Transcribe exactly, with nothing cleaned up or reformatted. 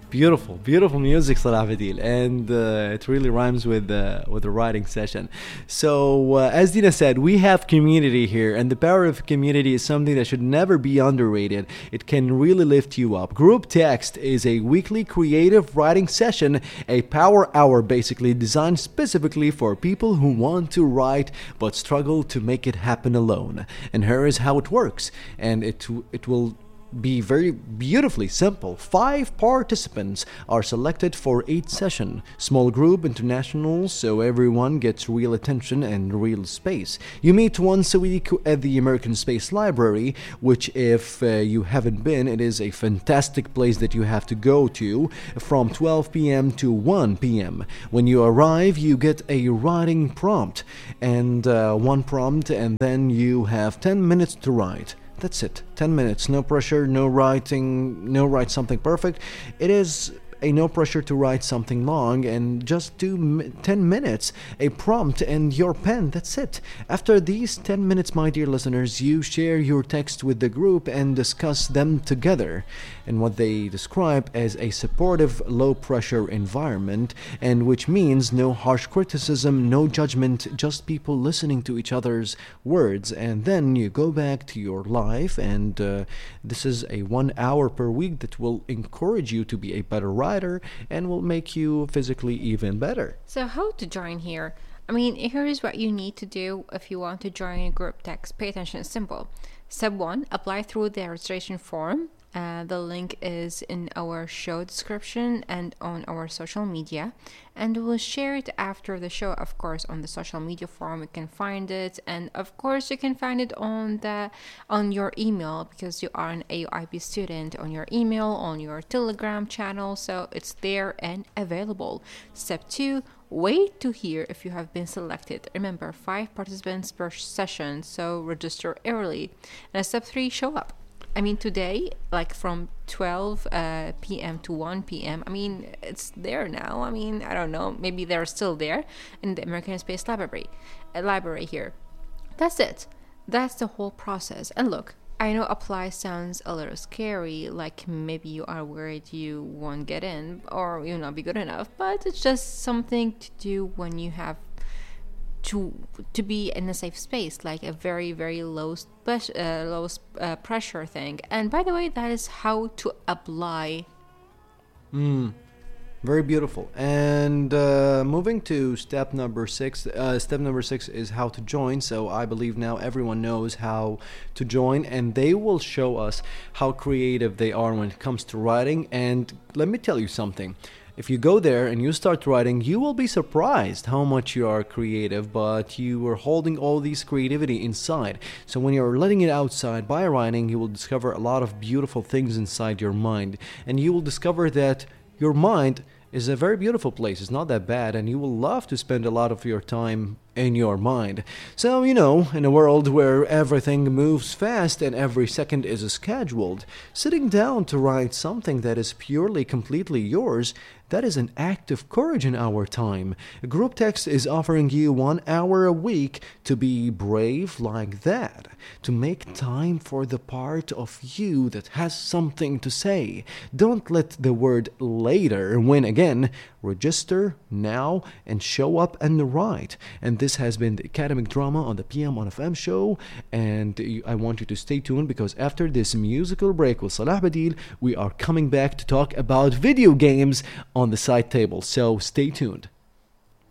Beautiful, beautiful music, Salah Fadil, and uh, it really rhymes with uh, with the writing session. So, uh, as Dina said, we have community here, and the power of community is something that should never be underrated. It can really lift you up. Group Text is a weekly creative writing session, a power hour basically designed specifically for people who want to write but struggle to make it happen alone. And here is how it works, and it it will be very beautifully simple. Five participants are selected for each session. Small group, international, so everyone gets real attention and real space. You meet once a week at the American Space Library, which if uh, you haven't been, it is a fantastic place that you have to go to from twelve p.m. to one p.m. When you arrive, you get a writing prompt and uh, one prompt, and then you have ten minutes to write. That's it. ten minutes. No pressure, no writing, no write something perfect. It is a no pressure to write something long, and just do ten minutes, a prompt and your pen. That's it. After these ten minutes, my dear listeners, you share your text with the group and discuss them together in what they describe as a supportive, low pressure environment, and which means no harsh criticism, no judgment, just people listening to each other's words. And then you go back to your life, and uh, this is a one hour per week that will encourage you to be a better writer and will make you physically even better. So how to join here? I mean, here is what you need to do if you want to join a group text. Pay attention, it's simple. Step one, apply through the registration form. Uh, the link is in our show description and on our social media, and we'll share it after the show, of course, on the social media forum. You can find it, and of course you can find it on the on your email, because you are an A U I B student, on your email, on your Telegram channel, so it's there and available. Step two, wait to hear if you have been selected. Remember, five participants per session, so register early. And step three, show up. I mean, today, like from twelve uh, p.m. to one p.m., I mean, it's there now. I mean, I don't know. Maybe they're still there in the American Space Library, uh, library here. That's it. That's the whole process. And look, I know apply sounds a little scary, like maybe you are worried you won't get in or you'll not be good enough, but it's just something to do when you have to to be in a safe space, like a very very low spe- uh, low uh, pressure thing. And by the way, that is how to apply. Mm, very beautiful. And uh, moving to step number six. Uh, step number six is how to join. So I believe now everyone knows how to join, and they will show us how creative they are when it comes to writing. And let me tell you something. If you go there and you start writing, you will be surprised how much you are creative, but you are holding all these creativity inside. So when you're letting it outside by writing, you will discover a lot of beautiful things inside your mind. And you will discover that your mind is a very beautiful place. It's not that bad, and you will love to spend a lot of your time in your mind. So, you know, in a world where everything moves fast and every second is scheduled, sitting down to write something that is purely, completely yours, that is an act of courage in our time. Group Text is offering you one hour a week to be brave like that, to make time for the part of you that has something to say. Don't let the word later win again. Register now and show up and write. And this has been the Academic Drama on the P M on F M show, and I want you to stay tuned, because after this musical break with Salah Badil, we are coming back to talk about video games on the side table. So stay tuned.